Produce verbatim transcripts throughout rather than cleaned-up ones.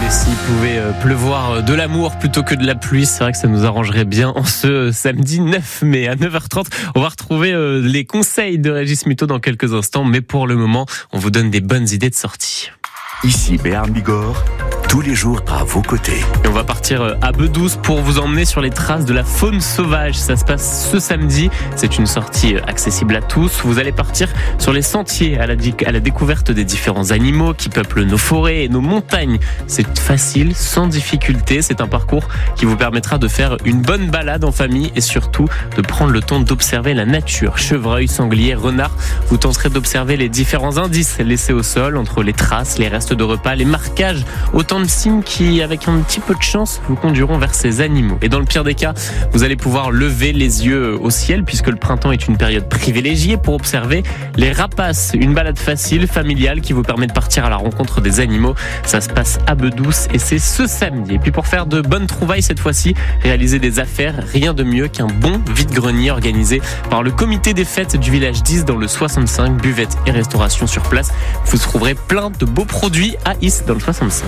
Et s'il pouvait pleuvoir de l'amour plutôt que de la pluie, c'est vrai que ça nous arrangerait bien en ce samedi neuf mai à neuf heures trente. On va retrouver les conseils de Régis Muto dans quelques instants, mais pour le moment, on vous donne des bonnes idées de sortie. Ici Béarn Bigorre, tous les jours à vos côtés. Et on va partir à Bedouce pour vous emmener sur les traces de la faune sauvage. Ça se passe ce samedi. C'est une sortie accessible à tous. Vous allez partir sur les sentiers à la, à la découverte des différents animaux qui peuplent nos forêts et nos montagnes. C'est facile, sans difficulté. C'est un parcours qui vous permettra de faire une bonne balade en famille et surtout de prendre le temps d'observer la nature. Chevreuils, sangliers, renards. Vous tenterez d'observer les différents indices laissés au sol entre les traces, les restes de repas, les marquages. Autant de signes qui, avec un petit peu de chance, vous conduiront vers ces animaux. Et dans le pire des cas, vous allez pouvoir lever les yeux au ciel puisque le printemps est une période privilégiée pour observer les rapaces. Une balade facile, familiale, qui vous permet de partir à la rencontre des animaux. Ça se passe à Bedouce et c'est ce samedi. Et puis pour faire de bonnes trouvailles cette fois-ci, réaliser des affaires, rien de mieux qu'un bon vide-grenier organisé par le comité des fêtes du village dix dans le soixante-cinq, buvette et restauration sur place. Vous trouverez plein de beaux produits à Is dans le soixante-cinq.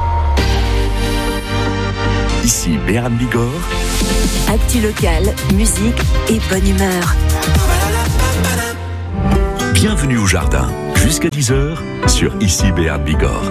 Ici Béarn Bigorre. Actu local, musique et bonne humeur. Bienvenue au jardin. Jusqu'à dix heures sur Ici Béarn Bigorre.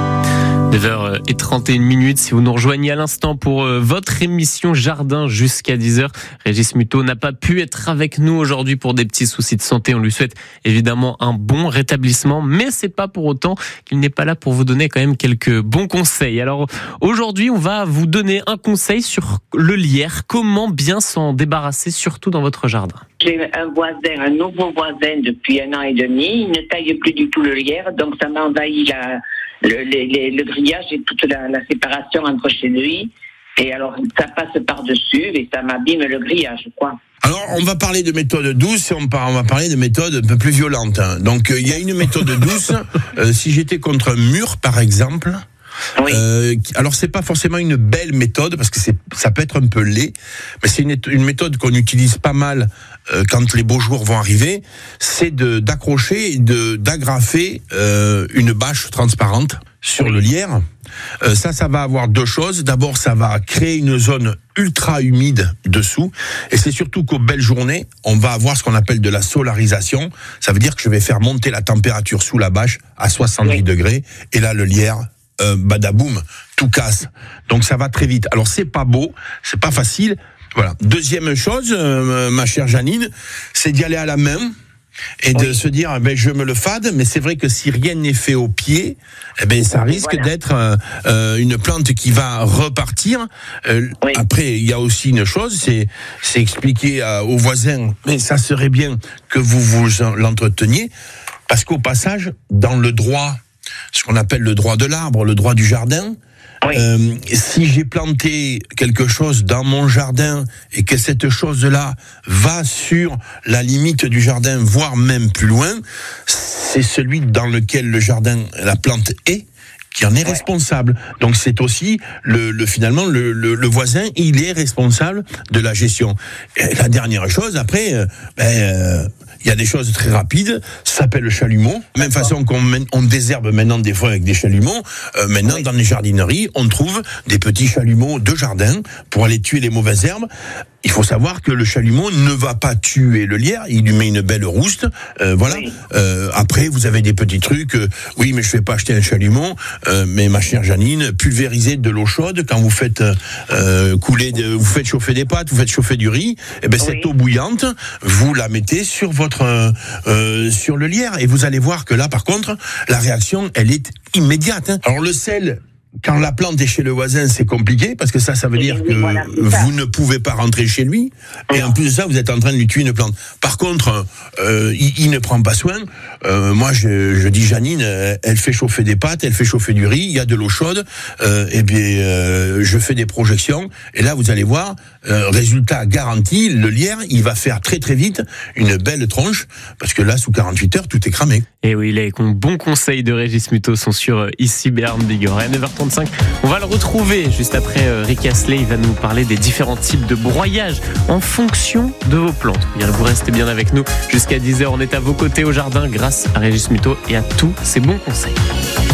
neuf heures trente et une minutes, si vous nous rejoignez à l'instant pour votre émission Jardin jusqu'à dix heures. Régis Muto n'a pas pu être avec nous aujourd'hui pour des petits soucis de santé. On lui souhaite évidemment un bon rétablissement, mais c'est pas pour autant qu'il n'est pas là pour vous donner quand même quelques bons conseils. Alors aujourd'hui, on va vous donner un conseil sur le lierre. Comment bien s'en débarrasser, surtout dans votre jardin. J'ai un voisin, un nouveau voisin depuis un an et demi. Il ne taille plus du tout le lierre, donc ça m'a envahi la... Le, le, le grillage et toute la, la séparation entre chez lui. Et alors, ça passe par-dessus et ça m'abîme le grillage, quoi. Alors, on va parler de méthode douce et on, par, on va parler de méthode un peu plus violente. Donc, il euh, y a une méthode douce. Euh, si j'étais contre un mur, par exemple... Oui. Euh, alors c'est pas forcément une belle méthode parce que c'est, ça peut être un peu laid, mais c'est une, une méthode qu'on utilise pas mal euh, quand les beaux jours vont arriver. C'est de d'accrocher et de d'agrafer euh, une bâche transparente sur le lierre. Euh, ça, ça va avoir deux choses. D'abord, ça va créer une zone ultra humide dessous, et c'est surtout qu'aux belles journées, on va avoir ce qu'on appelle de la solarisation. Ça veut dire que je vais faire monter la température sous la bâche à soixante-dix oui. degrés, et là le lierre Euh, badaboum, tout casse. Donc ça va très vite. Alors c'est pas beau, c'est pas facile. Voilà. Deuxième chose, euh, ma chère Janine, c'est d'y aller à la main et de oui. se dire, eh ben je me le fade. Mais c'est vrai que si rien n'est fait au pied, eh ben ça risque voilà. d'être euh, euh, une plante qui va repartir. Euh, oui. Après, il y a aussi une chose, c'est c'est expliquer euh, aux voisins. Mais ça serait bien que vous vous l'entreteniez, parce qu'au passage, dans le droit, ce qu'on appelle le droit de l'arbre, le droit du jardin. Oui. Euh, si j'ai planté quelque chose dans mon jardin et que cette chose-là va sur la limite du jardin, voire même plus loin, c'est celui dans lequel le jardin, la plante est, qui en est ouais. responsable. Donc c'est aussi le, le finalement le, le, le voisin, il est responsable de la gestion. Et la dernière chose, après, euh, ben euh, il y a des choses très rapides, ça s'appelle le chalumeau. Même façon qu'on on désherbe maintenant des fois avec des chalumeaux, euh, maintenant oui. dans les jardineries, on trouve des petits chalumeaux de jardin pour aller tuer les mauvaises herbes. Il faut savoir que le chalumeau ne va pas tuer le lierre, il lui met une belle rouste, euh, voilà. Oui. Euh, après, vous avez des petits trucs, euh, oui, mais je ne vais pas acheter un chalumeau, euh, mais ma chère Janine, pulvériser de l'eau chaude quand vous faites euh, couler, de, vous faites chauffer des pâtes, vous faites chauffer du riz, et ben oui. cette eau bouillante, vous la mettez sur votre euh, sur le lierre et vous allez voir que là, par contre, la réaction, elle est immédiate. Hein. Alors le sel. Quand la plante est chez le voisin, c'est compliqué, parce que ça, ça veut dire que voilà, vous ne pouvez pas rentrer chez lui, et en plus de ça, vous êtes en train de lui tuer une plante. Par contre, euh, il, il ne prend pas soin. Euh, moi, je, je dis, Janine, elle fait chauffer des pâtes, elle fait chauffer du riz, il y a de l'eau chaude, euh, et bien, euh, je fais des projections, et là, vous allez voir, euh, résultat garanti, le lierre, il va faire très très vite une belle tronche, parce que là, sous quarante-huit heures, tout est cramé. Et oui, les bons conseils de Régis Muto sont sur Ici Béarn Bigorre. À neuf heures trente-cinq, on va le retrouver juste après Rick Astley. Il va nous parler des différents types de broyage en fonction de vos plantes. Bien, vous restez bien avec nous jusqu'à dix heures. On est à vos côtés au jardin grâce à Régis Muto et à tous ses bons conseils.